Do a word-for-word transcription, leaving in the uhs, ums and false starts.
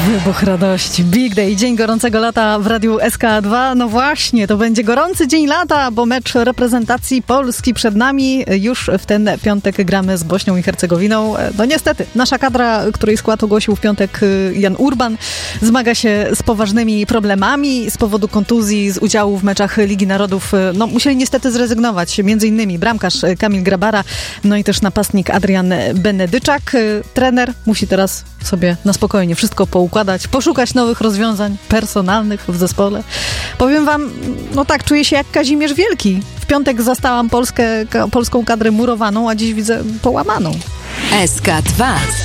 Wybuch radości. Big Day, dzień gorącego lata w Radiu S K dwa. No właśnie, to będzie gorący dzień lata, bo mecz reprezentacji Polski przed nami. Już w ten piątek gramy z Bośnią i Hercegowiną. No niestety, nasza kadra, której skład ogłosił w piątek Jan Urban, zmaga się z poważnymi problemami z powodu kontuzji, z udziału w meczach Ligi Narodów. No musieli niestety zrezygnować, między innymi bramkarz Kamil Grabara, no i też napastnik Adrian Benedyczak. Trener musi teraz sobie na spokojnie wszystko poukładać, poszukać nowych rozwiązań personalnych w zespole. Powiem wam, no tak, czuję się jak Kazimierz Wielki. W piątek zastałam Polskę, ka, polską kadrę murowaną, a dziś widzę połamaną. S K dwa.